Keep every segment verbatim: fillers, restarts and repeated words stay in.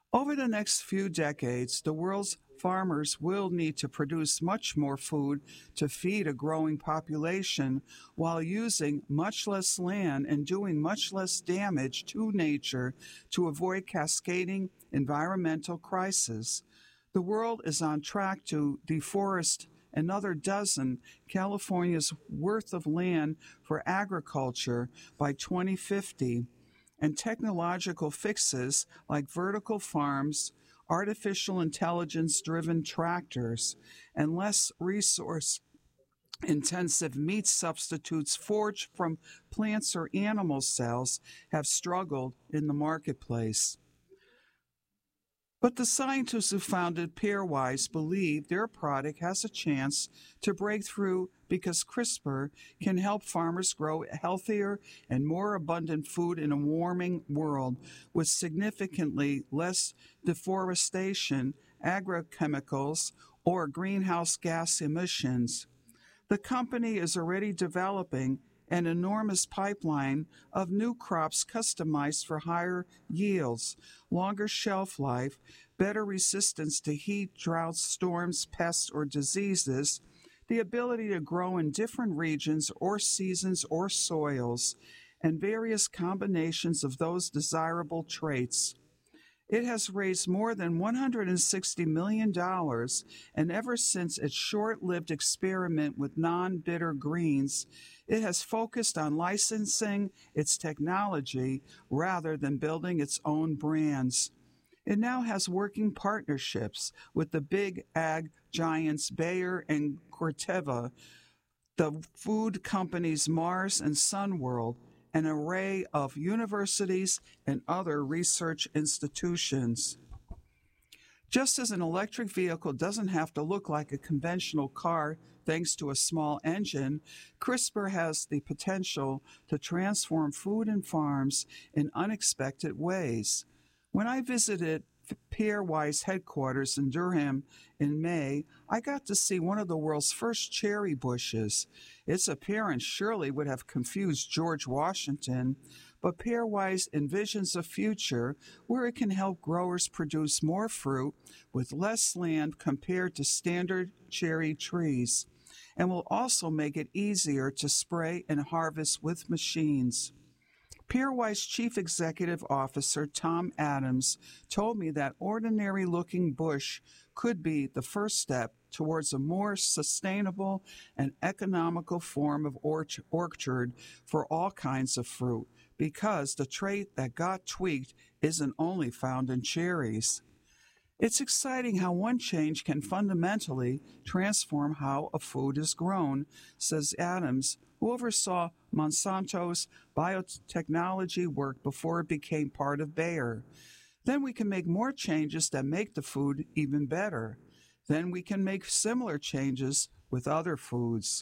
Over the next few decades, the world's farmers will need to produce much more food to feed a growing population while using much less land and doing much less damage to nature to avoid cascading environmental crises. The world is on track to deforest another dozen California's worth of land for agriculture by twenty fifty, and technological fixes like vertical farms, artificial intelligence driven tractors, and less resource intensive meat substitutes forged from plants or animal cells have struggled in the marketplace. But the scientists who founded Pairwise believe their product has a chance to break through because CRISPR can help farmers grow healthier and more abundant food in a warming world with significantly less deforestation, agrochemicals, or greenhouse gas emissions. The company is already developing an enormous pipeline of new crops customized for higher yields, longer shelf life, better resistance to heat, droughts, storms, pests, or diseases, the ability to grow in different regions or seasons or soils, and various combinations of those desirable traits. It has raised more than one hundred sixty million dollars, and ever since its short lived experiment with non bitter greens, it has focused on licensing its technology rather than building its own brands. It now has working partnerships with the big ag giants Bayer and Corteva, the food companies Mars and Sunworld, an array of universities and other research institutions. Just as an electric vehicle doesn't have to look like a conventional car thanks to a small engine, CRISPR has the potential to transform food and farms in unexpected ways. When I visited Pairwise headquarters in Durham in May, I got to see one of the world's first cherry bushes. Its appearance surely would have confused George Washington, but Pairwise envisions a future where it can help growers produce more fruit with less land compared to standard cherry trees, and will also make it easier to spray and harvest with machines. Pairwise Chief Executive Officer Tom Adams told me that ordinary-looking bush could be the first step towards a more sustainable and economical form of orchard for all kinds of fruit, because the trait that got tweaked isn't only found in cherries. It's exciting how one change can fundamentally transform how a food is grown, says Adams, who oversaw Monsanto's biotechnology work before it became part of Bayer. Then we can make more changes that make the food even better. Then we can make similar changes with other foods.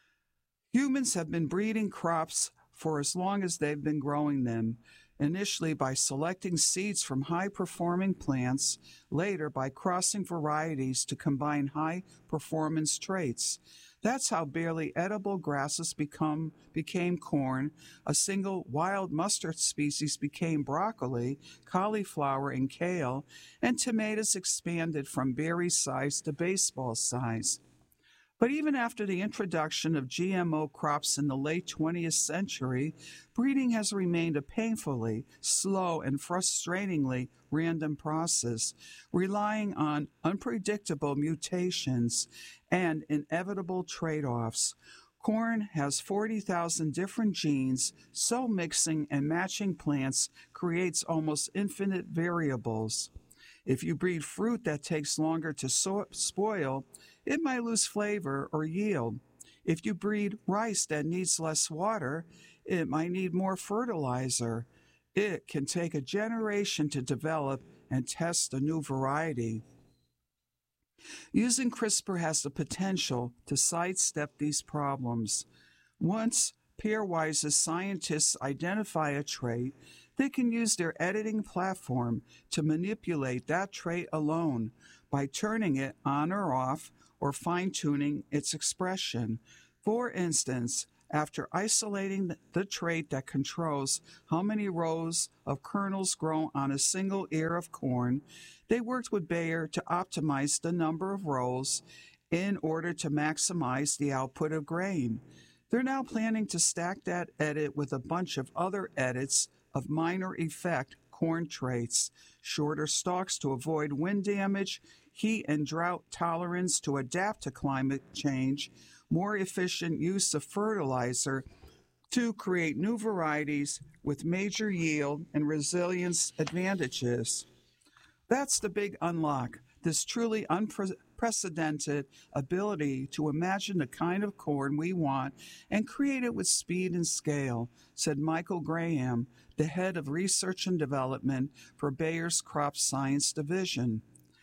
Humans have been breeding crops for as long as they've been growing them, initially by selecting seeds from high-performing plants, later by crossing varieties to combine high-performance traits. That's how barely edible grasses become, became corn, a single wild mustard species became broccoli, cauliflower, and kale, and tomatoes expanded from berry size to baseball size. But even after the introduction of G M O crops in the late twentieth century, breeding has remained a painfully slow and frustratingly random process, relying on unpredictable mutations and inevitable trade-offs. Corn has forty thousand different genes, so mixing and matching plants creates almost infinite variables. If you breed fruit that takes longer to so- spoil, it might lose flavor or yield. If you breed rice that needs less water, it might need more fertilizer. It can take a generation to develop and test a new variety. Using CRISPR has the potential to sidestep these problems. Once Pairwise's scientists identify a trait, they can use their editing platform to manipulate that trait alone by turning it on or off or fine-tuning its expression. For instance, After isolating the trait that controls how many rows of kernels grow on a single ear of corn, they worked with Bayer to optimize the number of rows in order to maximize the output of grain. They're now planning to stack that edit with a bunch of other edits of minor effect corn traits, shorter stalks to avoid wind damage, heat and drought tolerance to adapt to climate change, more efficient use of fertilizer to create new varieties with major yield and resilience advantages. That's the big unlock, this truly unprecedented ability to imagine the kind of corn we want and create it with speed and scale, said Michael Graham, the head of research and development for Bayer's Crop Science Division.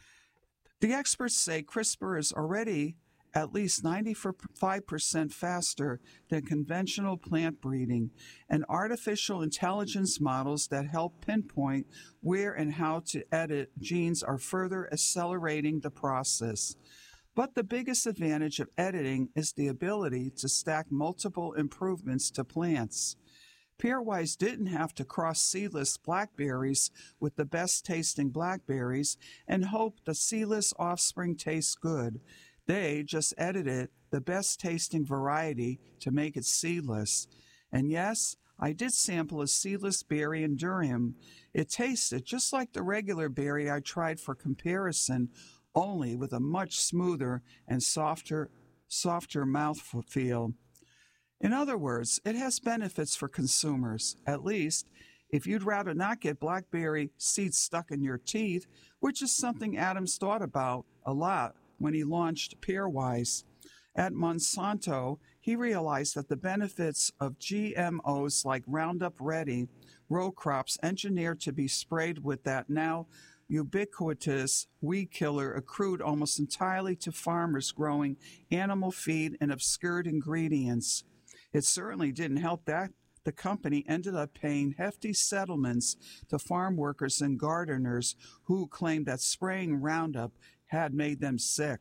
The experts say CRISPR is already at least ninety-five percent faster than conventional plant breeding, and artificial intelligence models that help pinpoint where and how to edit genes are further accelerating the process. But the biggest advantage of editing is the ability to stack multiple improvements to plants. Pairwise didn't have to cross seedless blackberries with the best-tasting blackberries and hope the seedless offspring tastes good. They just edited the best-tasting variety to make it seedless. And yes, I did sample a seedless berry in Durham. It tasted just like the regular berry I tried for comparison, only with a much smoother and softer, softer mouthfeel. In other words, it has benefits for consumers, at least if you'd rather not get blackberry seeds stuck in your teeth, which is something Adams thought about a lot when he launched Pairwise. At Monsanto, he realized that the benefits of G M Os like Roundup Ready row crops engineered to be sprayed with that now ubiquitous weed killer accrued almost entirely to farmers growing animal feed and obscured ingredients. It certainly didn't help that the company ended up paying hefty settlements to farm workers and gardeners who claimed that spraying Roundup had made them sick.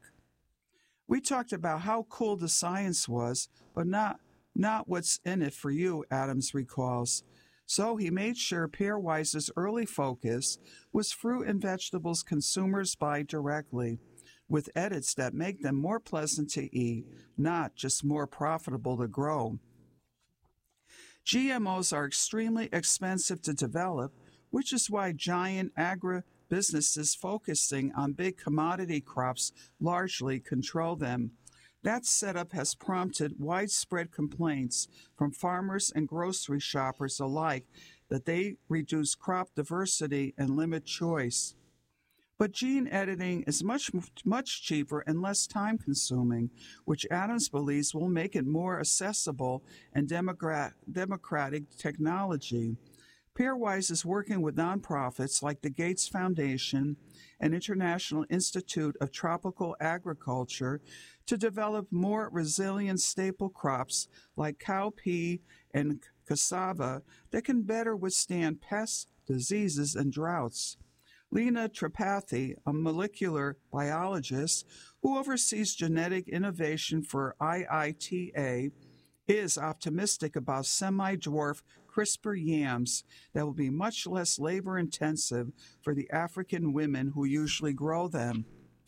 We talked about how cool the science was, but not, not what's in it for you, Adams recalls. So he made sure Pairwise's early focus was fruit and vegetables consumers buy directly, with edits that make them more pleasant to eat, not just more profitable to grow. G M Os are extremely expensive to develop, which is why giant agribusinesses focusing on big commodity crops largely control them. That setup has prompted widespread complaints from farmers and grocery shoppers alike that they reduce crop diversity and limit choice. But gene editing is much, much cheaper and less time-consuming, which Adams believes will make it more accessible and democratic technology. Pairwise is working with nonprofits like the Gates Foundation and International Institute of Tropical Agriculture to develop more resilient staple crops like cowpea and cassava that can better withstand pests, diseases, and droughts. Lena Tripathi, a molecular biologist who oversees genetic innovation for I I T A, is optimistic about semi-dwarf CRISPR yams that will be much less labor-intensive for the African women who usually grow them.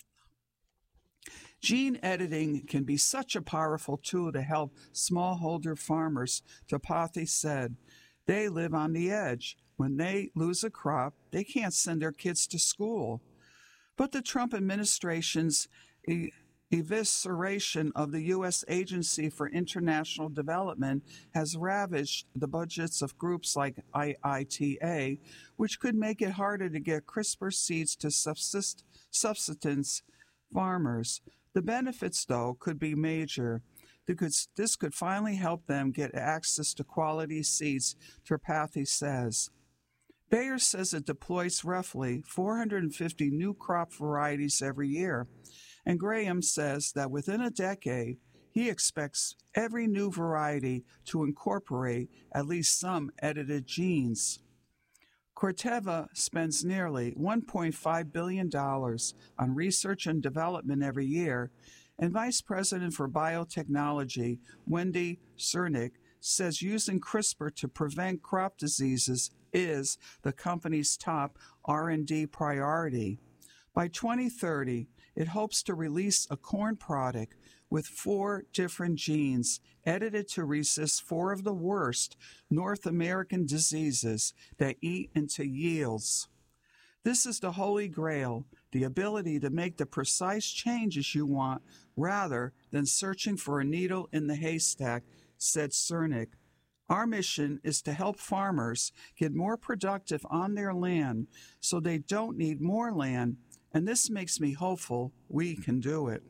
Gene editing can be such a powerful tool to help smallholder farmers, Tripathi said. They live on the edge. When they lose a crop, they can't send their kids to school. But the Trump administration's e- evisceration of the U S Agency for International Development has ravaged the budgets of groups like I I T A, which could make it harder to get CRISPR seeds to subsist- subsistence farmers. The benefits, though, could be major. This could finally help them get access to quality seeds, Tripathi says. Bayer says it deploys roughly four hundred fifty new crop varieties every year, and Graham says that within a decade, he expects every new variety to incorporate at least some edited genes. Corteva spends nearly one point five billion dollars on research and development every year, And Vice President for Biotechnology, Wendy Cernick, says using CRISPR to prevent crop diseases is the company's top R and D priority. By twenty thirty, it hopes to release a corn product with four different genes edited to resist four of the worst North American diseases that eat into yields. This is the holy grail, the ability to make the precise changes you want rather than searching for a needle in the haystack, said Cernick. Our mission is to help farmers get more productive on their land so they don't need more land, and this makes me hopeful we can do it.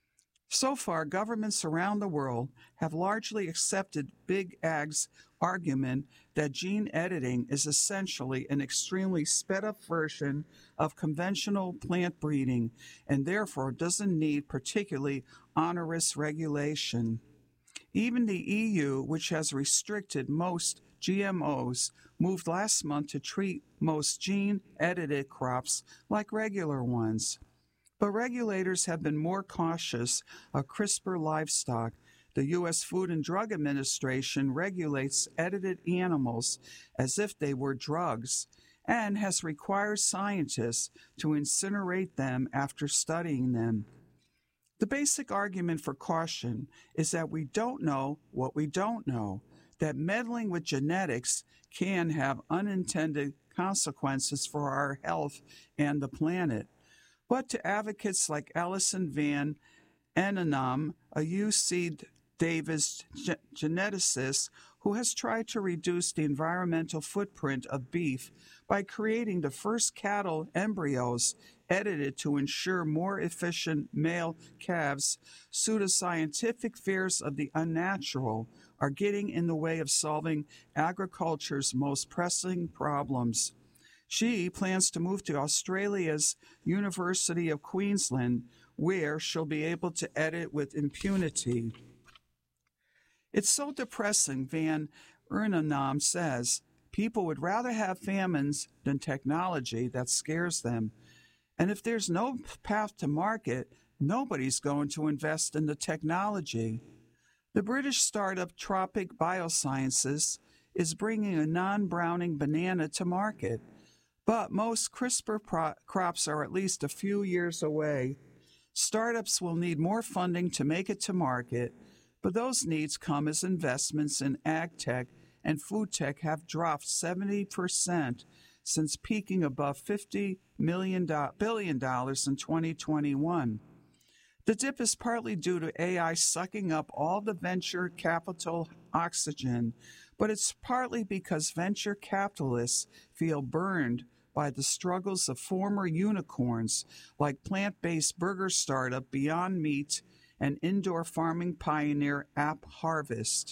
So far, governments around the world have largely accepted Big Ag's argument that gene editing is essentially an extremely sped-up version of conventional plant breeding and therefore doesn't need particularly onerous regulation. Even the E U, which has restricted most G M Os, moved last month to treat most gene-edited crops like regular ones. But regulators have been more cautious of CRISPR livestock. The U S Food and Drug Administration regulates edited animals as if they were drugs and has required scientists to incinerate them after studying them. The basic argument for caution is that we don't know what we don't know, that meddling with genetics can have unintended consequences for our health and the planet. But to advocates like Alison Van Enenam, a U C Davis ge- geneticist who has tried to reduce the environmental footprint of beef by creating the first cattle embryos edited to ensure more efficient male calves, pseudoscientific fears of the unnatural are getting in the way of solving agriculture's most pressing problems. She plans to move to Australia's University of Queensland, where she'll be able to edit with impunity. It's so depressing, Van Ernenam says. People would rather have famines than technology that scares them. And if there's no path to market, nobody's going to invest in the technology. The British startup Tropic Biosciences is bringing a non-browning banana to market. But most CRISPR pro- crops are at least a few years away. Startups will need more funding to make it to market, but those needs come as investments in ag tech and food tech have dropped seventy percent since peaking above fifty billion dollars in twenty twenty-one. The dip is partly due to A I sucking up all the venture capital oxygen, but it's partly because venture capitalists feel burned by the struggles of former unicorns like plant-based burger startup Beyond Meat and indoor farming pioneer App Harvest.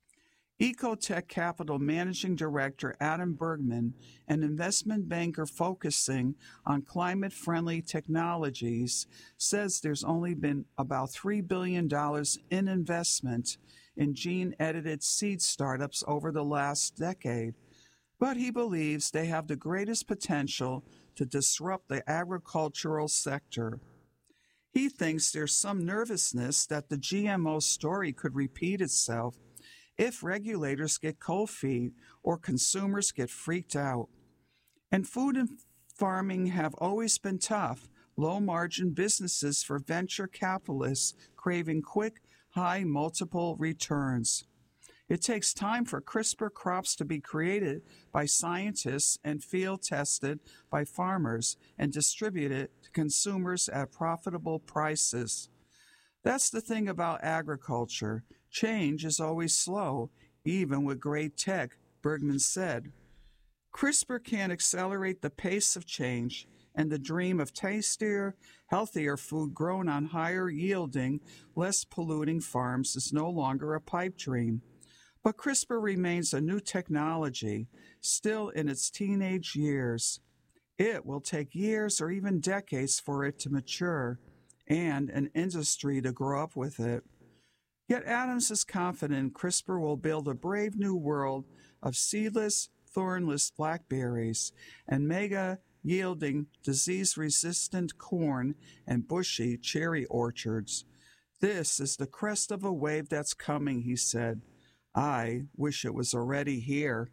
Ecotech Capital Managing Director Adam Bergman, an investment banker focusing on climate-friendly technologies, says there's only been about three billion dollars in investment in gene-edited seed startups over the last decade, but he believes they have the greatest potential to disrupt the agricultural sector. He thinks there's some nervousness that the G M O story could repeat itself if regulators get cold feet or consumers get freaked out. And food and farming have always been tough, low-margin businesses for venture capitalists craving quick, high multiple returns. It takes time for CRISPR crops to be created by scientists and field-tested by farmers and distributed to consumers at profitable prices. That's the thing about agriculture. Change is always slow, even with great tech, Bergman said. CRISPR can accelerate the pace of change, and the dream of tastier, healthier food grown on higher-yielding, less polluting farms is no longer a pipe dream. But CRISPR remains a new technology, still in its teenage years. It will take years or even decades for it to mature, and an industry to grow up with it. Yet Adams is confident CRISPR will build a brave new world of seedless, thornless blackberries and mega-yielding, disease-resistant corn and bushy cherry orchards. This is the crest of a wave that's coming, he said. I wish it was already here.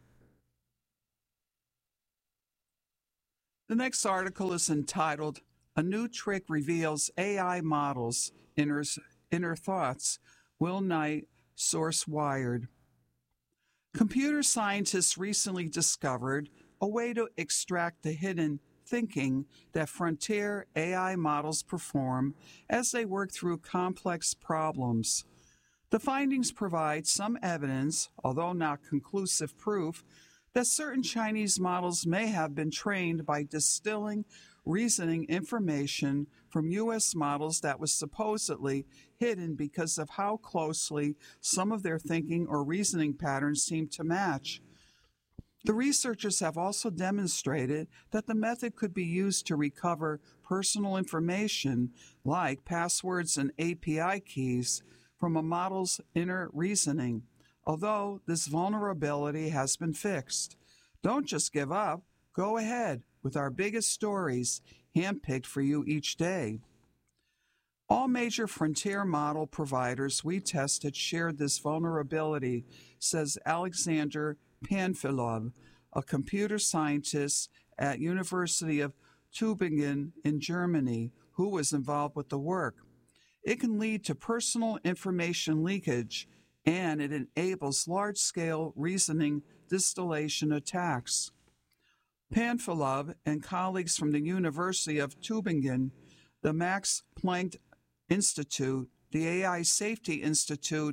The next article is entitled, A New Trick Reveals A I Models' Inner, Inner Thoughts. Will Knight, source Wired. Computer scientists recently discovered a way to extract the hidden thinking that frontier A I models perform as they work through complex problems. The findings provide some evidence, although not conclusive proof, that certain Chinese models may have been trained by distilling reasoning information from U S models that was supposedly hidden because of how closely some of their thinking or reasoning patterns seem to match. The researchers have also demonstrated that the method could be used to recover personal information like passwords and A P I keys from a model's inner reasoning, although this vulnerability has been fixed. Don't just give up. Go ahead with our biggest stories handpicked for you each day. All major frontier model providers we tested shared this vulnerability, says Alexander Panfilov, a computer scientist at University of Tübingen in Germany, who was involved with the work. It can lead to personal information leakage, and it enables large-scale reasoning distillation attacks. Panfilov and colleagues from the University of Tübingen, the Max Planck Institute, the A I Safety Institute,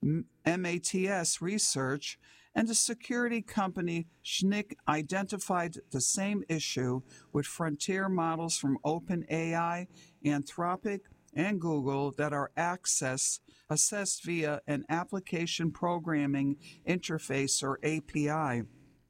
MATS Research, and the security company Schnick identified the same issue with frontier models from OpenAI, Anthropic, and Google that are access, assessed via an application programming interface or A P I.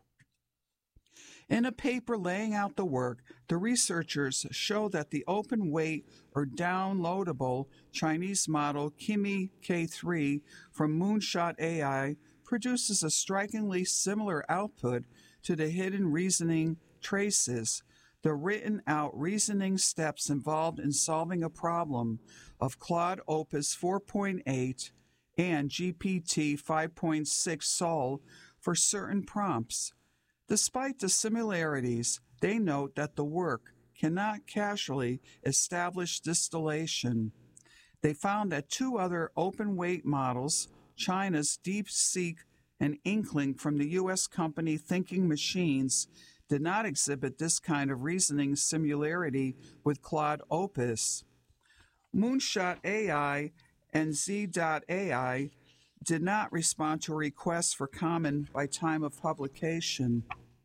In a paper laying out the work, the researchers show that the open weight or downloadable Chinese model Kimi K three from Moonshot A I produces a strikingly similar output to the hidden reasoning traces, the written-out reasoning steps involved in solving a problem of Claude Opus four point eight and G P T five point six Sol for certain prompts. Despite the similarities, they note that the work cannot casually establish distillation. They found that two other open-weight models, China's DeepSeek and Inkling from the U S company Thinking Machines, did not exhibit this kind of reasoning similarity with Claude Opus. Moonshot A I and Z dot A I did not respond to requests for comment by time of publication.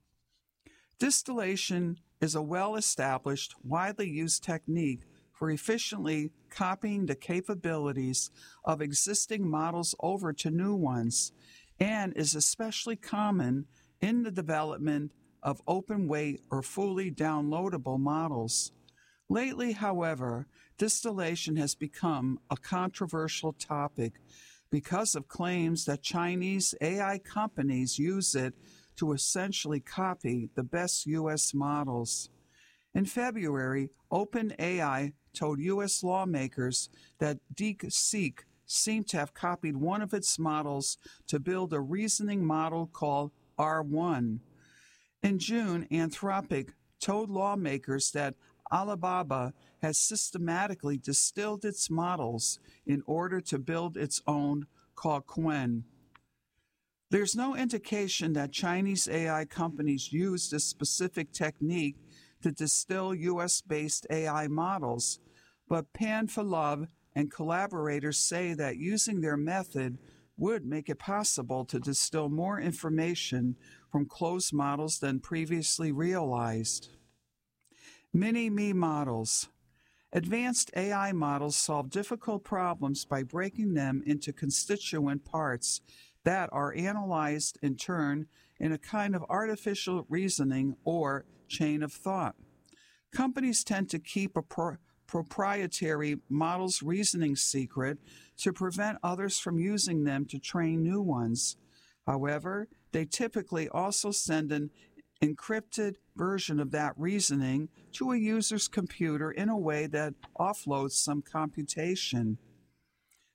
Distillation is a well-established, widely used technique for efficiently copying the capabilities of existing models over to new ones, and is especially common in the development of open-weight or fully downloadable models. Lately, however, distillation has become a controversial topic because of claims that Chinese A I companies use it to essentially copy the best U S models. In February, OpenAI told U S lawmakers that DeepSeek seemed to have copied one of its models to build a reasoning model called R one. In June, Anthropic told lawmakers that Alibaba has systematically distilled its models in order to build its own called Qwen. There's no indication that Chinese A I companies use this specific technique to distill U S-based A I models, but Panfilov and collaborators say that using their method would make it possible to distill more information from closed models than previously realized. Mini-Me models. Advanced A I models solve difficult problems by breaking them into constituent parts that are analyzed in turn in a kind of artificial reasoning or chain of thought. Companies tend to keep a pro- proprietary model's reasoning secret to prevent others from using them to train new ones. However, they typically also send an encrypted version of that reasoning to a user's computer in a way that offloads some computation.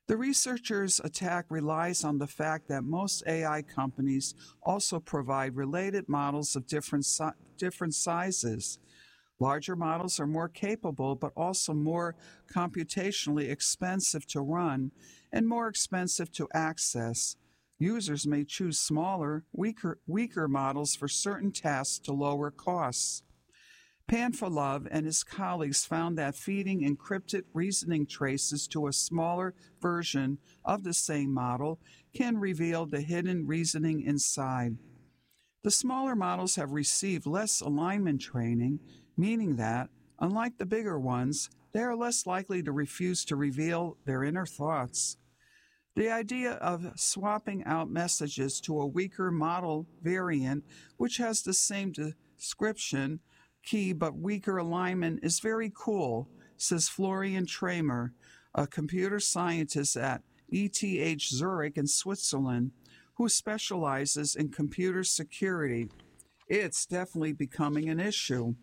The researchers' attack relies on the fact that most A I companies also provide related models of different, si- different sizes. Larger models are more capable, but also more computationally expensive to run and more expensive to access. Users may choose smaller, weaker, weaker models for certain tasks to lower costs. Panfilov and his colleagues found that feeding encrypted reasoning traces to a smaller version of the same model can reveal the hidden reasoning inside. The smaller models have received less alignment training, meaning that, unlike the bigger ones, they are less likely to refuse to reveal their inner thoughts. The idea of swapping out messages to a weaker model variant, which has the same description, key, but weaker alignment, is very cool, says Florian Tramer, a computer scientist at E T H Zurich in Switzerland, who specializes in computer security. It's definitely becoming an issue.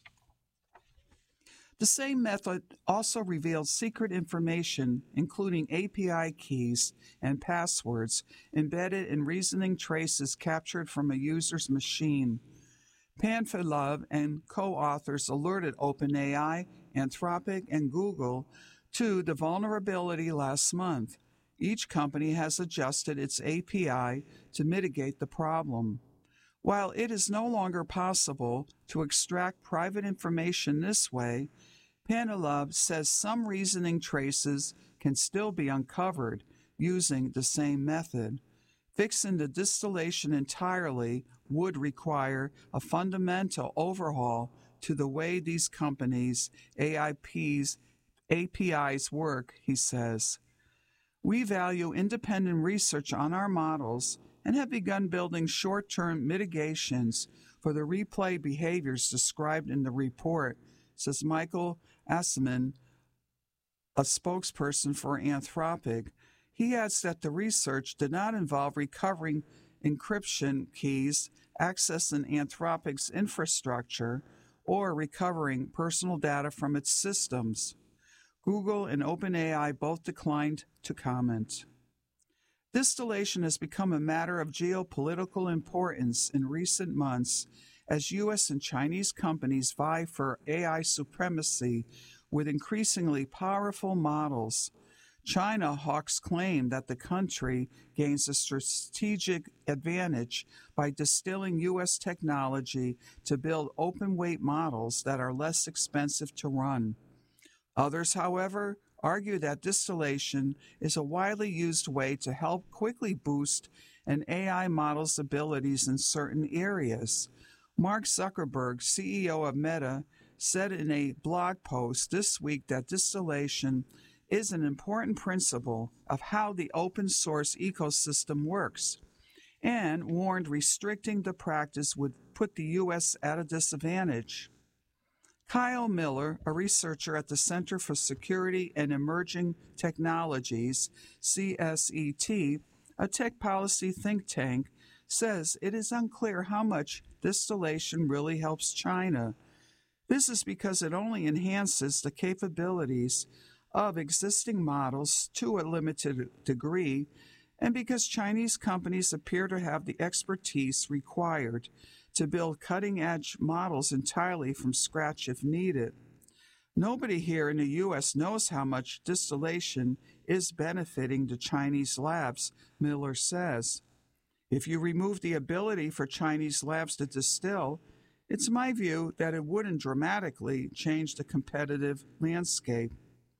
The same method also reveals secret information, including A P I keys and passwords, embedded in reasoning traces captured from a user's machine. Panfilov and co-authors alerted OpenAI, Anthropic, and Google to the vulnerability last month. Each company has adjusted its A P I to mitigate the problem. While it is no longer possible to extract private information this way, Panfilov says some reasoning traces can still be uncovered using the same method. Fixing the distillation entirely would require a fundamental overhaul to the way these companies' A I Ps, A P Is work, he says. We value independent research on our models and have begun building short-term mitigations for the replay behaviors described in the report, says Michael Asman, a spokesperson for Anthropic. He adds that the research did not involve recovering encryption keys, accessing Anthropic's infrastructure, or recovering personal data from its systems. Google and OpenAI both declined to comment. Distillation has become a matter of geopolitical importance in recent months as U S and Chinese companies vie for A I supremacy with increasingly powerful models. China hawks claim that the country gains a strategic advantage by distilling U S technology to build open-weight models that are less expensive to run. Others, however, argue that distillation is a widely used way to help quickly boost an A I model's abilities in certain areas. Mark Zuckerberg, C E O of Meta, said in a blog post this week that distillation is an important principle of how the open source ecosystem works, and warned restricting the practice would put the U S at a disadvantage. Kyle Miller, a researcher at the Center for Security and Emerging Technologies, C S E T, a tech policy think tank, says it is unclear how much distillation really helps China. This is because it only enhances the capabilities of existing models to a limited degree, and because Chinese companies appear to have the expertise required to build cutting-edge models entirely from scratch if needed. Nobody here in the U S knows how much distillation is benefiting the Chinese labs, Miller says. If you remove the ability for Chinese labs to distill, it's my view that it wouldn't dramatically change the competitive landscape.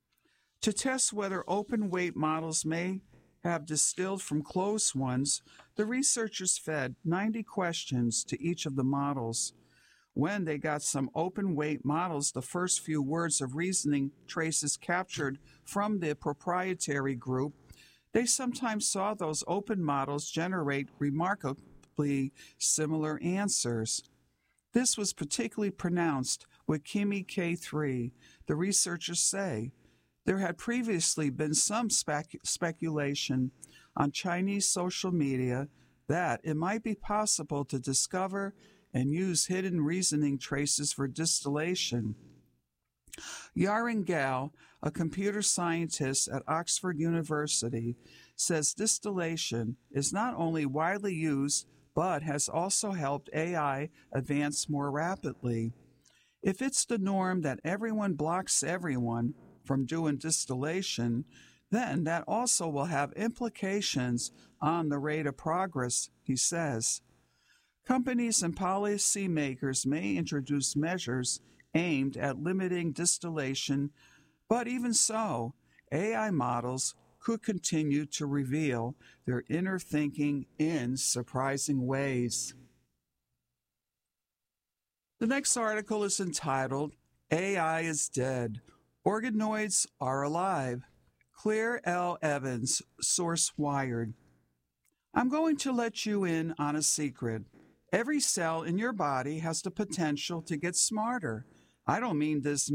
To test whether open-weight models may have distilled from closed ones, the researchers fed ninety questions to each of the models. When they got some open-weight models, the first few words of reasoning traces captured from the proprietary group, they sometimes saw those open models generate remarkably similar answers. This was particularly pronounced with Kimi K three, the researchers say. There had previously been some spec- speculation on Chinese social media that it might be possible to discover and use hidden reasoning traces for distillation. Yaron Gal, a computer scientist at Oxford University, says distillation is not only widely used but has also helped A I advance more rapidly. If it's the norm that everyone blocks everyone from doing distillation, then that also will have implications on the rate of progress, he says. Companies and policymakers may introduce measures aimed at limiting distillation, but even so, A I models could continue to reveal their inner thinking in surprising ways. The next article is entitled, A I is Dead. Organoids Are Alive. Claire L. Evans, source Wired. I'm going to let you in on a secret. Every cell in your body has the potential to get smarter. I don't mean this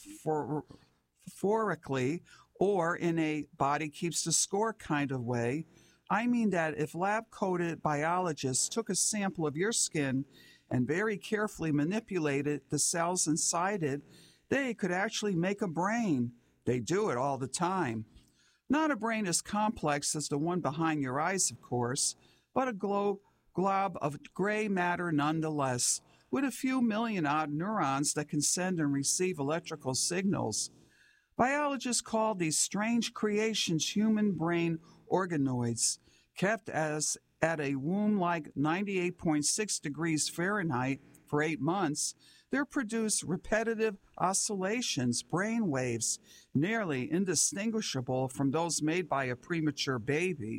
metaphorically or in a body keeps the score kind of way. I mean that if lab-coated biologists took a sample of your skin and very carefully manipulated the cells inside it, they could actually make a brain. They do it all the time. Not a brain as complex as the one behind your eyes, of course, but a globe, glob of gray matter nonetheless, with a few million odd neurons that can send and receive electrical signals. Biologists call these strange creations human brain organoids, kept as at a womb-like ninety-eight point six degrees Fahrenheit for eight months. They produce repetitive oscillations, brain waves, nearly indistinguishable from those made by a premature baby.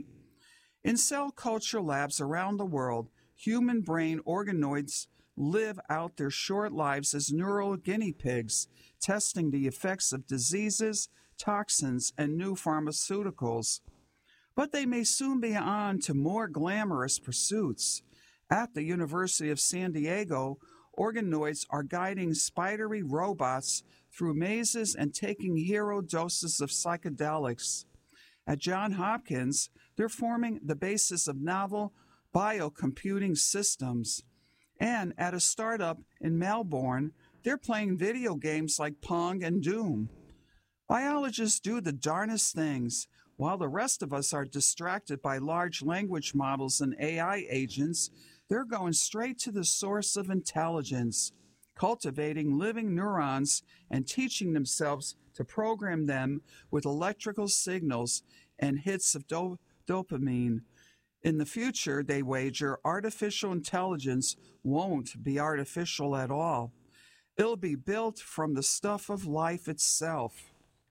In cell culture labs around the world, human brain organoids live out their short lives as neural guinea pigs, testing the effects of diseases, toxins, and new pharmaceuticals. But they may soon be on to more glamorous pursuits. At the University of San Diego, organoids are guiding spidery robots through mazes and taking hero doses of psychedelics. At Johns Hopkins, they're forming the basis of novel biocomputing systems. And at a startup in Melbourne, they're playing video games like Pong and Doom. Biologists do the darnest things, while the rest of us are distracted by large language models and A I agents. They're going straight to the source of intelligence, cultivating living neurons and teaching themselves to program them with electrical signals and hits of do- dopamine. In the future, they wager, artificial intelligence won't be artificial at all. It'll be built from the stuff of life itself.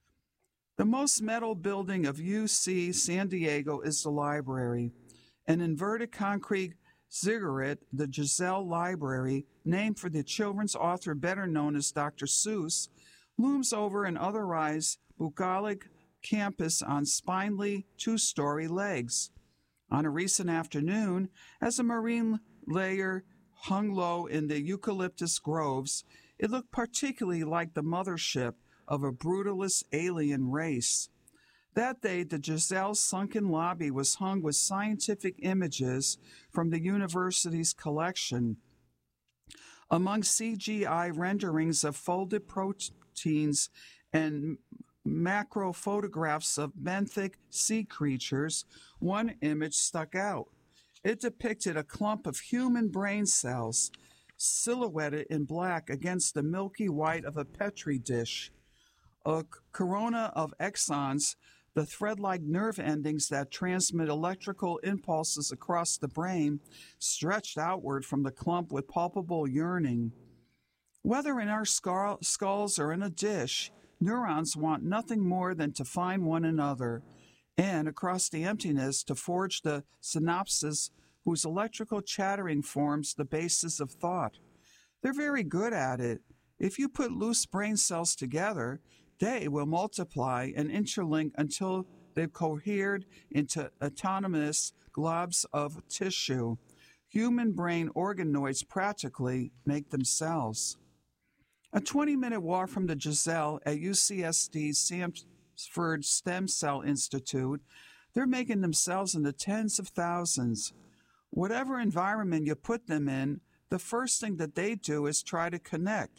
The most metal building of U C San Diego is the library, an inverted concrete ziggurat, the Giselle Library, named for the children's author better known as Doctor Seuss, looms over an otherwise bucolic campus on spindly two-story legs. On a recent afternoon, as a marine layer hung low in the eucalyptus groves, it looked particularly like the mothership of a brutalist alien race. That day, the Giselle's sunken lobby was hung with scientific images from the university's collection. Among C G I renderings of folded proteins and macro photographs of benthic sea creatures, one image stuck out. It depicted a clump of human brain cells, silhouetted in black against the milky white of a Petri dish. A corona of axons, the thread-like nerve endings that transmit electrical impulses across the brain, stretched outward from the clump with palpable yearning. Whether in our skulls or in a dish, neurons want nothing more than to find one another, and across the emptiness to forge the synapses whose electrical chattering forms the basis of thought. They're very good at it. If you put loose brain cells together, they will multiply and interlink until they've cohered into autonomous globs of tissue. Human brain organoids practically make themselves. A twenty-minute walk from the Giselle at U C S D's Sanford Stem Cell Institute, they're making themselves in the tens of thousands. Whatever environment you put them in, the first thing that they do is try to connect.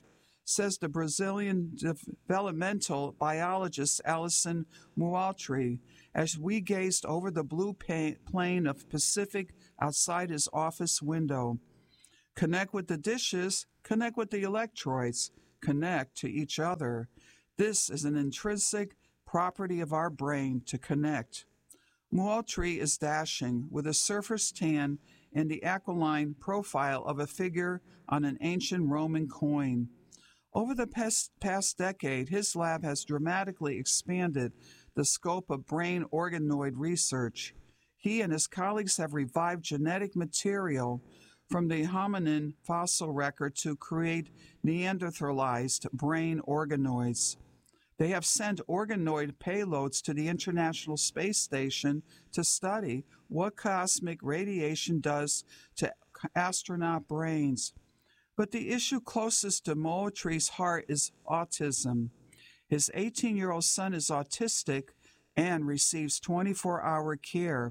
says the Brazilian developmental biologist Alison Moultrie, as we gazed over the blue plain of Pacific outside his office window. Connect with the dishes, connect with the electrodes, connect to each other. This is an intrinsic property of our brain to connect. Moultrie is dashing, with a surface tan and the aquiline profile of a figure on an ancient Roman coin. Over the past, past decade, his lab has dramatically expanded the scope of brain organoid research. He and his colleagues have revived genetic material from the hominin fossil record to create Neanderthalized brain organoids. They have sent organoid payloads to the International Space Station to study what cosmic radiation does to astronaut brains. But the issue closest to Moultrie's heart is autism. His eighteen-year-old son is autistic and receives twenty-four hour care.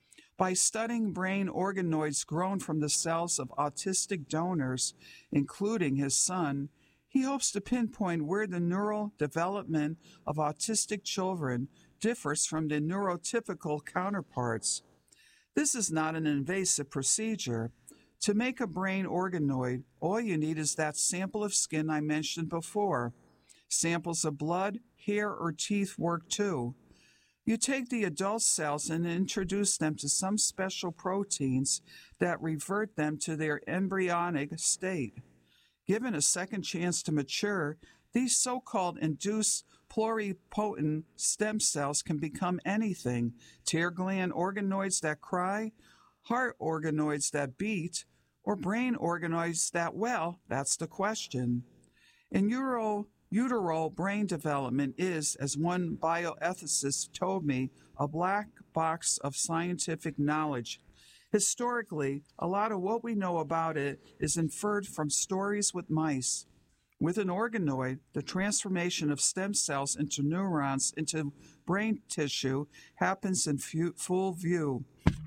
By studying brain organoids grown from the cells of autistic donors, including his son, he hopes to pinpoint where the neural development of autistic children differs from the neurotypical counterparts. This is not an invasive procedure. To make a brain organoid, all you need is that sample of skin I mentioned before. Samples of blood, hair, or teeth work too. You take the adult cells and introduce them to some special proteins that revert them to their embryonic state. Given a second chance to mature, these so-called induced pluripotent stem cells can become anything: tear gland organoids that cry, heart organoids that beat, or brain organoids that, well, that's the question. In utero, uteral brain development is, as one bioethicist told me, a black box of scientific knowledge. Historically, a lot of what we know about it is inferred from stories with mice. With an organoid, the transformation of stem cells into neurons into brain tissue happens in full view.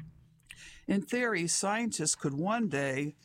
In theory, scientists could one day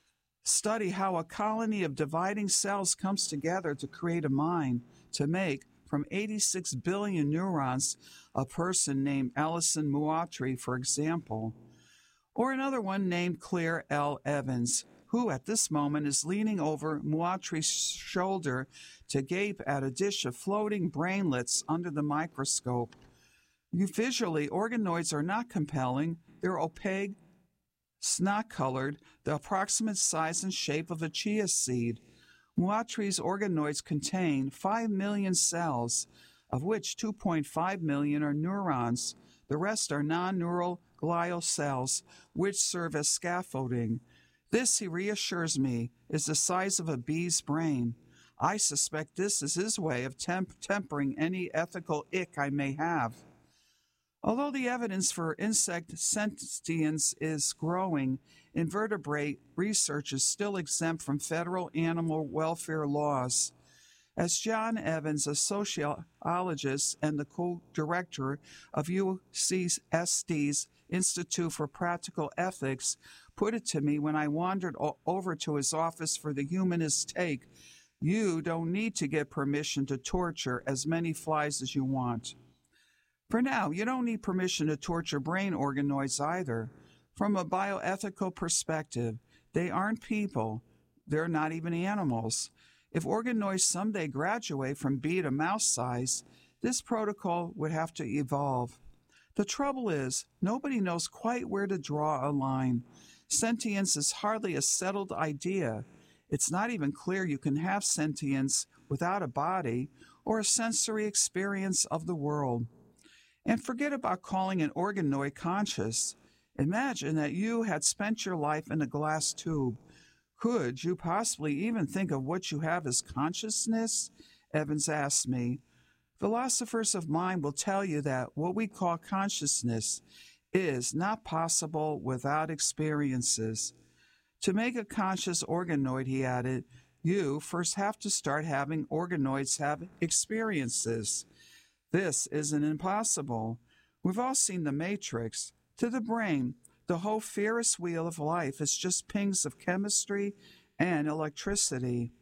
study how a colony of dividing cells comes together to create a mind, to make, from eighty-six billion neurons, a person named Alison Moultrie, for example. Or another one named Claire L. Evans, who at this moment is leaning over Moultrie's shoulder to gape at a dish of floating brainlets under the microscope. Visually, organoids are not compelling. They're opaque, snot-colored, the approximate size and shape of a chia seed. Moultrie's organoids contain five million cells, of which two point five million are neurons. The rest are non-neural glial cells, which serve as scaffolding. This, he reassures me, is the size of a bee's brain. I suspect this is his way of temp- tempering any ethical ick I may have. Although the evidence for insect sentience is growing, invertebrate research is still exempt from federal animal welfare laws. As John Evans, a sociologist and the co-director of U C S D's Institute for Practical Ethics, put it to me when I wandered o- over to his office for the humanist take, you don't need to get permission to torture as many flies as you want. For now, you don't need permission to torture brain organoids either. From a bioethical perspective, they aren't people. They're not even animals. If organoids someday graduate from bee to mouse size, this protocol would have to evolve. The trouble is, nobody knows quite where to draw a line. Sentience is hardly a settled idea. It's not even clear you can have sentience without a body or a sensory experience of the world. And forget about calling an organoid conscious. Imagine that you had spent your life in a glass tube. Could you possibly even think of what you have as consciousness? Evans asked me. Philosophers of mind will tell you that what we call consciousness is not possible without experiences. To make a conscious organoid, he added, you first have to start having organoids have experiences. This isn't impossible. We've all seen The Matrix. To the brain, the whole Ferris wheel of life is just pings of chemistry and electricity.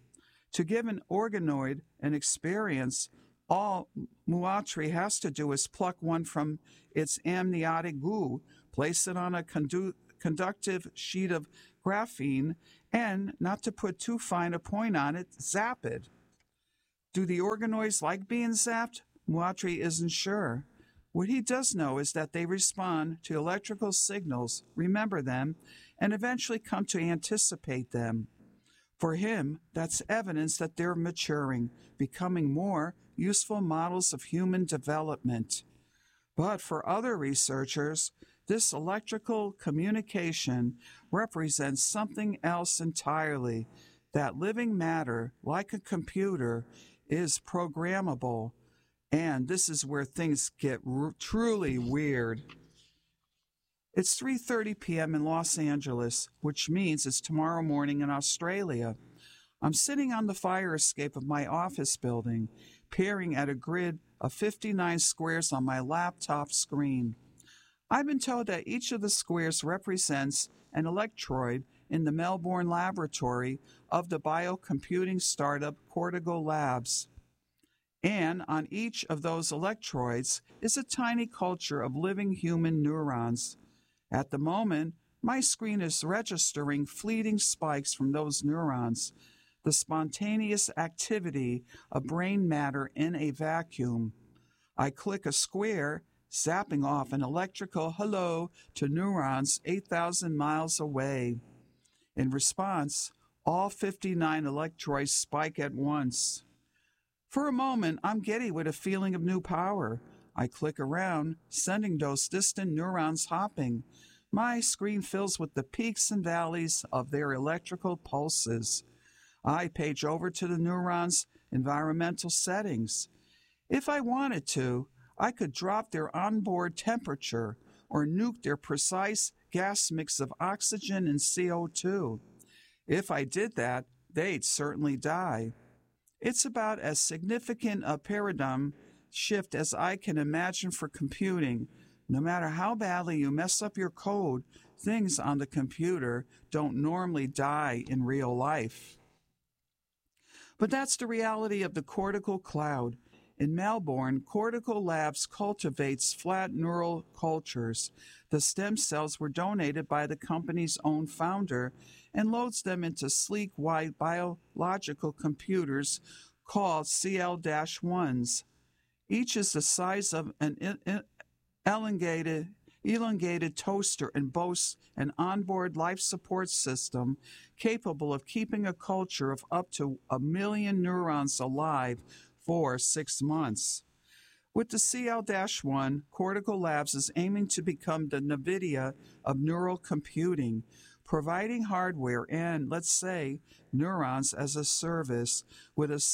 To give an organoid an experience, all Muatri has to do is pluck one from its amniotic goo, place it on a condu- conductive sheet of graphene, and, not to put too fine a point on it, zap it. Do the organoids like being zapped? Muatri isn't sure. What he does know is that they respond to electrical signals, remember them, and eventually come to anticipate them. For him, that's evidence that they're maturing, becoming more useful models of human development. But for other researchers, this electrical communication represents something else entirely, that living matter, like a computer, is programmable. And this is where things get r- truly weird. It's three thirty p.m. in Los Angeles, which means it's tomorrow morning in Australia. I'm sitting on the fire escape of my office building, peering at a grid of fifty-nine squares on my laptop screen. I've been told that each of the squares represents an electrode in the Melbourne laboratory of the biocomputing startup Cortical Labs. And on each of those electrodes is a tiny culture of living human neurons. At the moment, my screen is registering fleeting spikes from those neurons, the spontaneous activity of brain matter in a vacuum. I click a square, zapping off an electrical hello to neurons eight thousand miles away. In response, all fifty-nine electrodes spike at once. For a moment, I'm giddy with a feeling of new power. I click around, sending those distant neurons hopping. My screen fills with the peaks and valleys of their electrical pulses. I page over to the neurons' environmental settings. If I wanted to, I could drop their onboard temperature or nuke their precise gas mix of oxygen and C O two. If I did that, they'd certainly die. It's about as significant a paradigm shift as I can imagine for computing. No matter how badly you mess up your code, things on the computer don't normally die in real life. But that's the reality of the cortical cloud. In Melbourne, Cortical Labs cultivates flat neural cultures. The stem cells were donated by the company's own founder and loads them into sleek, white biological computers called C L ones. Each is the size of an elongated, elongated toaster and boasts an onboard life support system capable of keeping a culture of up to a million neurons alive for six months. With the C L one, Cortical Labs is aiming to become the NVIDIA of neural computing, providing hardware and, let's say, neurons as a service with a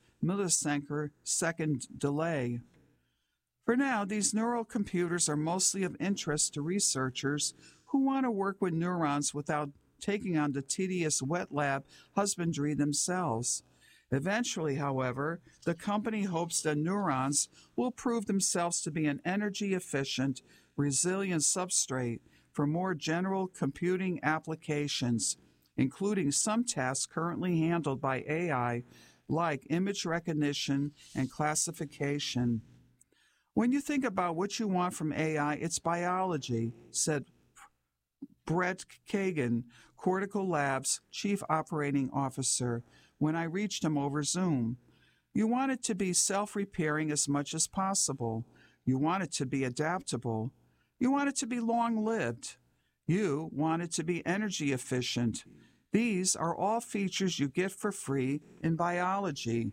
sub-millisecond delay. For now, these neural computers are mostly of interest to researchers who want to work with neurons without taking on the tedious wet lab husbandry themselves. Eventually, however, the company hopes that neurons will prove themselves to be an energy-efficient, resilient substrate for more general computing applications, including some tasks currently handled by A I, like image recognition and classification. When you think about what you want from A I, it's biology, said Brett Kagan, Cortical Labs Chief Operating Officer, when I reached him over Zoom. You want it to be self-repairing as much as possible. You want it to be adaptable. You want it to be long-lived. You want it to be energy efficient. These are all features you get for free in biology.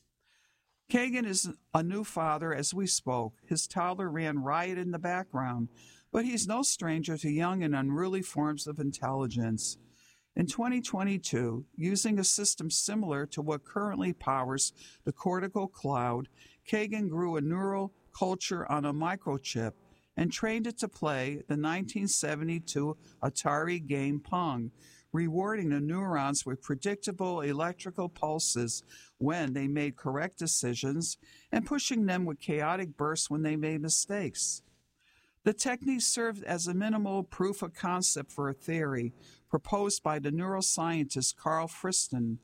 Kagan is a new father as we spoke. His toddler ran riot in the background, but he's no stranger to young and unruly forms of intelligence. In twenty twenty-two, using a system similar to what currently powers the cortical cloud, Kagan grew a neural culture on a microchip and trained it to play the nineteen seventy-two Atari game Pong, rewarding the neurons with predictable electrical pulses when they made correct decisions and pushing them with chaotic bursts when they made mistakes. The technique served as a minimal proof of concept for a theory proposed by the neuroscientist Carl Friston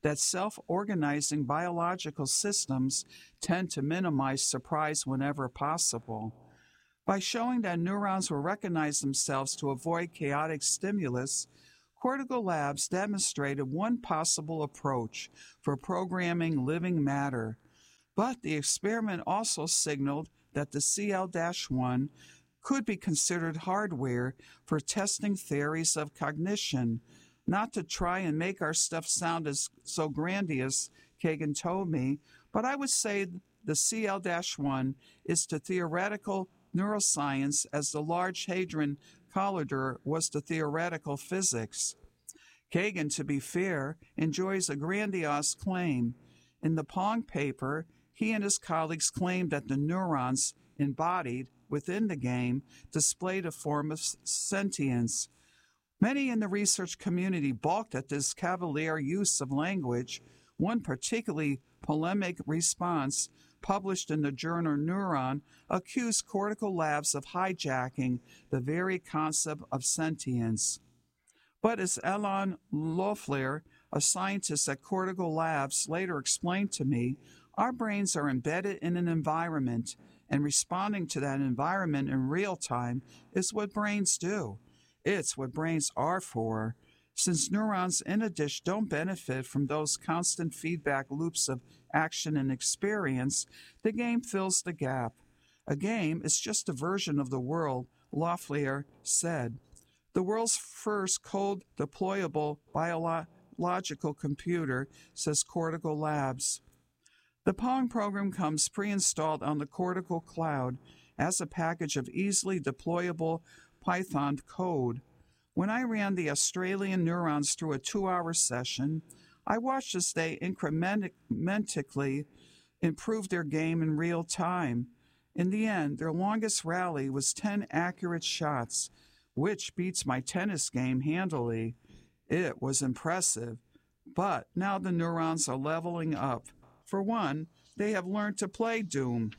that self-organizing biological systems tend to minimize surprise whenever possible. By showing that neurons will recognize themselves to avoid chaotic stimulus, Cortical Labs demonstrated one possible approach for programming living matter. But the experiment also signaled that the C L one could be considered hardware for testing theories of cognition. Not to try and make our stuff sound as so grandiose, Kagan told me, but I would say the C L one is to theoretical neuroscience as the Large Hadron Collider was to theoretical physics. Kagan, to be fair, enjoys a grandiose claim. In the Pong paper, he and his colleagues claimed that the neurons embodied within the game displayed a form of sentience. Many in the research community balked at this cavalier use of language. One particularly polemic response, published in the journal Neuron, accused Cortical Labs of hijacking the very concept of sentience. But as Alain Loeffler, a scientist at Cortical Labs, later explained to me, our brains are embedded in an environment, and responding to that environment in real time is what brains do. It's what brains are for. Since neurons in a dish don't benefit from those constant feedback loops of action and experience, the game fills the gap. A game is just a version of the world, Loeffler said. The world's first cold-deployable biological computer, says Cortical Labs. The Pong program comes pre-installed on the Cortical Cloud as a package of easily deployable Python code. When I ran the Australian neurons through a two-hour session, I watched as they incrementally improved their game in real time. In the end, their longest rally was ten accurate shots, which beats my tennis game handily. It was impressive. But now the neurons are leveling up. For one, they have learned to play Doom.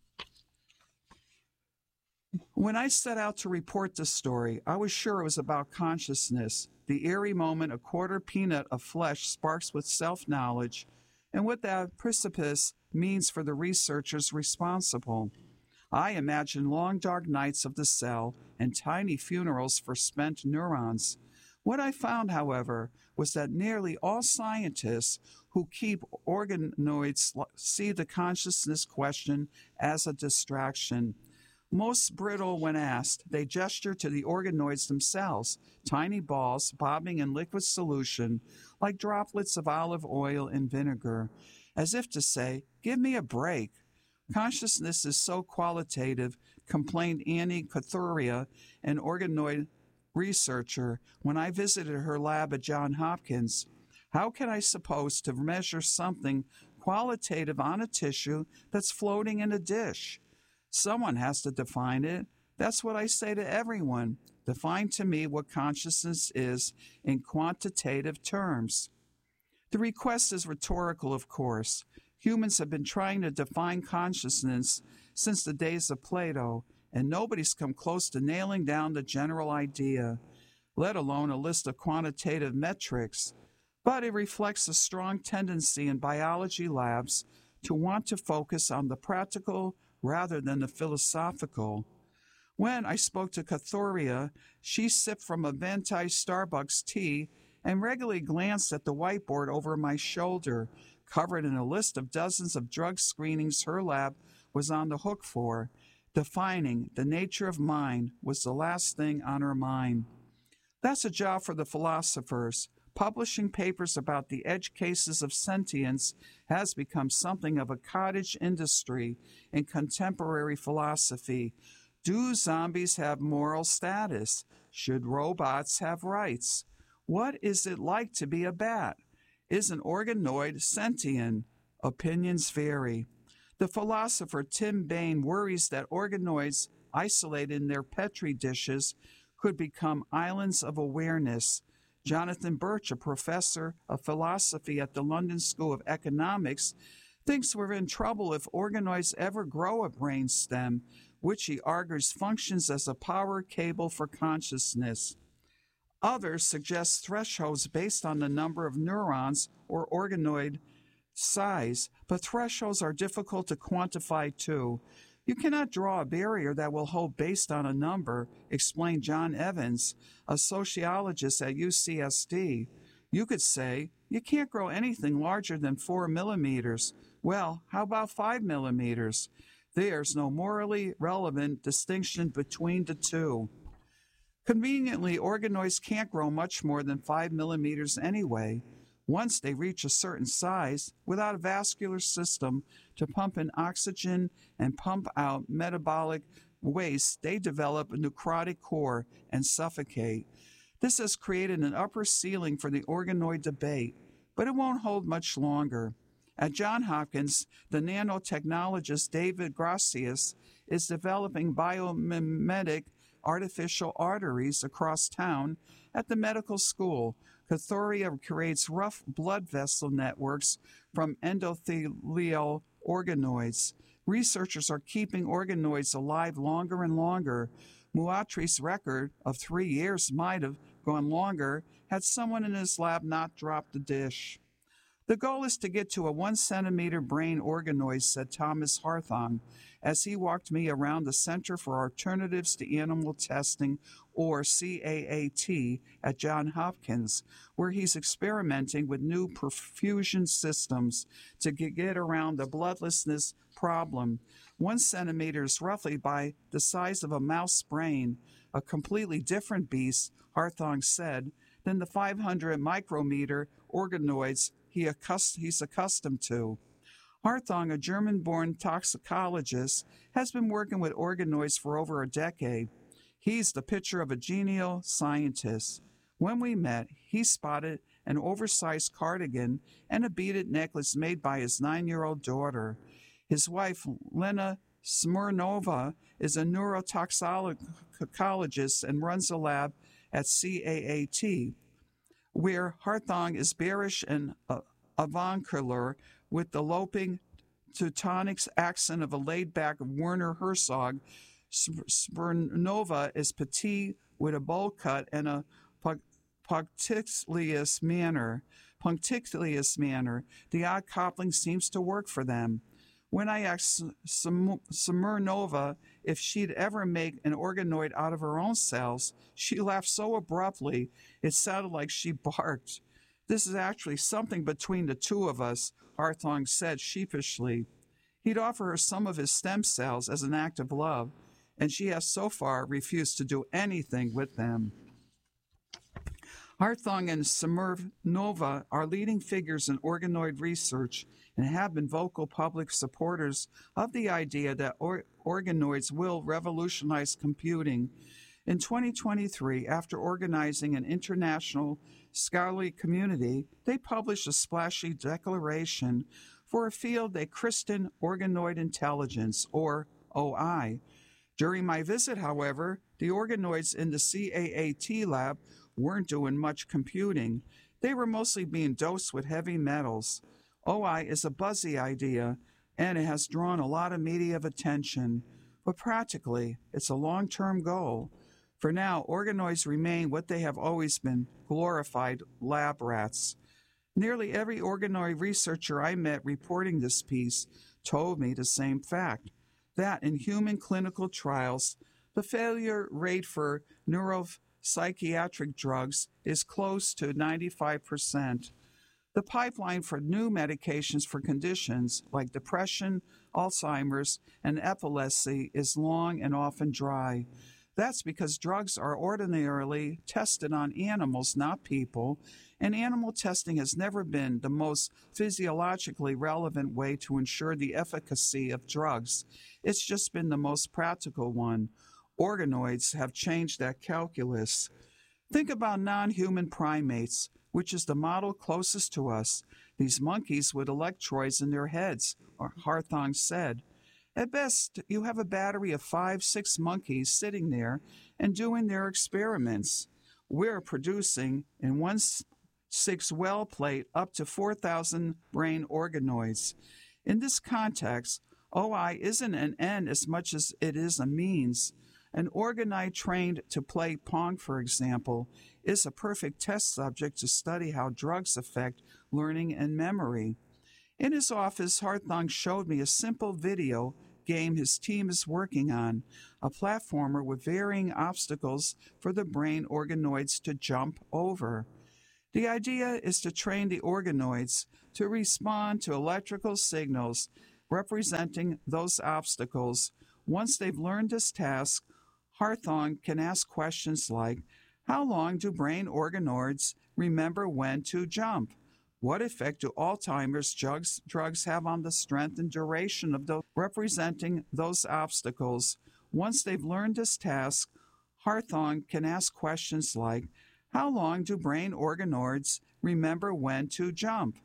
When I set out to report this story, I was sure it was about consciousness, the eerie moment a quarter peanut of flesh sparks with self-knowledge, and what that precipice means for the researchers responsible. I imagined long dark nights of the cell and tiny funerals for spent neurons. What I found, however, was that nearly all scientists who keep organoids see the consciousness question as a distraction. Most brittle when asked, they gesture to the organoids themselves, tiny balls bobbing in liquid solution like droplets of olive oil in vinegar, as if to say, give me a break. Consciousness is so qualitative, complained Annie Kathuria, an organoid researcher, when I visited her lab at Johns Hopkins. How can I suppose to measure something qualitative on a tissue that's floating in a dish? Someone has to define it. That's what I say to everyone. Define to me what consciousness is in quantitative terms. The request is rhetorical, of course. Humans have been trying to define consciousness since the days of Plato, and nobody's come close to nailing down the general idea, let alone a list of quantitative metrics. But it reflects a strong tendency in biology labs to want to focus on the practical rather than the philosophical. When I spoke to Kathuria, she sipped from a venti Starbucks tea and regularly glanced at the whiteboard over my shoulder, covered in a list of dozens of drug screenings her lab was on the hook for. Defining the nature of mind was the last thing on her mind. That's a job for the philosophers. Publishing papers about the edge cases of sentience has become something of a cottage industry in contemporary philosophy. Do zombies have moral status? Should robots have rights? What is it like to be a bat? Is an organoid sentient? Opinions vary. The philosopher Tim Bain worries that organoids isolated in their petri dishes could become islands of awareness. Jonathan Birch, a professor of philosophy at the London School of Economics, thinks we're in trouble if organoids ever grow a brain stem, which he argues functions as a power cable for consciousness. Others suggest thresholds based on the number of neurons or organoid size, but thresholds are difficult to quantify too. You cannot draw a barrier that will hold based on a number, explained John Evans, a sociologist at U C S D. You could say, you can't grow anything larger than four millimeters. Well, how about five millimeters? There's no morally relevant distinction between the two. Conveniently, organoids can't grow much more than five millimeters anyway. Once they reach a certain size, without a vascular system to pump in oxygen and pump out metabolic waste, they develop a necrotic core and suffocate. This has created an upper ceiling for the organoid debate, but it won't hold much longer. At Johns Hopkins, the nanotechnologist David Gracias is developing biomimetic artificial arteries across town at the medical school. Cathoria creates rough blood vessel networks from endothelial organoids. Researchers are keeping organoids alive longer and longer. Muatri's record of three years might have gone longer had someone in his lab not dropped the dish. The goal is to get to a one centimeter brain organoid, said Thomas Harthong, as he walked me around the Center for Alternatives to Animal Testing, or C A A T, at Johns Hopkins, where he's experimenting with new perfusion systems to get around the bloodlessness problem. One centimeter is roughly by the size of a mouse brain, a completely different beast, Harthong said, than the five hundred micrometer organoids he accust- he's accustomed to. Harthong, a German-born toxicologist, has been working with organoids for over a decade. He's the picture of a genial scientist. When we met, he spotted an oversized cardigan and a beaded necklace made by his nine-year-old daughter. His wife, Lena Smirnova, is a neurotoxicologist and runs a lab at C A A T, where Harthong is bearish and uh, avuncular with the loping Teutonic accent of a laid-back Werner Herzog. Smirnova is petite with a bowl cut and a punctilious manner. Punctilious manner. The odd coupling seems to work for them. When I asked Smirnova if she'd ever make an organoid out of her own cells, she laughed so abruptly it sounded like she barked. This is actually something between the two of us, Harthong said sheepishly. He'd offer her some of his stem cells as an act of love, and she has so far refused to do anything with them. Harthong and Smirnova are leading figures in organoid research and have been vocal public supporters of the idea that or- organoids will revolutionize computing. In twenty twenty-three, after organizing an international scholarly community, they published a splashy declaration for a field they christened organoid intelligence, or O I. During my visit, however, the organoids in the C A A T lab weren't doing much computing. They were mostly being dosed with heavy metals. O I is a buzzy idea, and it has drawn a lot of media attention. But practically, it's a long-term goal. For now, organoids remain what they have always been, glorified lab rats. Nearly every organoid researcher I met reporting this piece told me the same fact, that in human clinical trials, the failure rate for neuropsychiatric drugs is close to ninety-five percent. The pipeline for new medications for conditions like depression, Alzheimer's, and epilepsy is long and often dry. That's because drugs are ordinarily tested on animals, not people, and animal testing has never been the most physiologically relevant way to ensure the efficacy of drugs. It's just been the most practical one. Organoids have changed that calculus. Think about non-human primates, which is the model closest to us. These monkeys with electrodes in their heads, Harthong said. At best, you have a battery of five, six monkeys sitting there and doing their experiments. We're producing, in one six well plate, up to four thousand brain organoids. In this context, O I isn't an end as much as it is a means. An organoid trained to play Pong, for example, is a perfect test subject to study how drugs affect learning and memory. In his office, Harthong showed me a simple video game his team is working on, a platformer with varying obstacles for the brain organoids to jump over. The idea is to train the organoids to respond to electrical signals representing those obstacles. Once they've learned this task, Harthong can ask questions like, how long do brain organoids remember when to jump? What effect do Alzheimer's drugs, drugs have on the strength and duration of those representing those obstacles? Once they've learned this task, Harthong can ask questions like, how long do brain organoids remember when to jump?